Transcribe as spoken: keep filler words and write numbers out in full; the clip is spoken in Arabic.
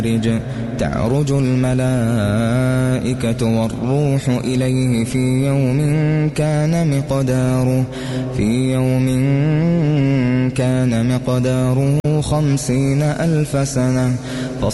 تعرج الملائكة والروح إليه في يوم كان مقداره في يوم كان مقداره خمسين ألف سنة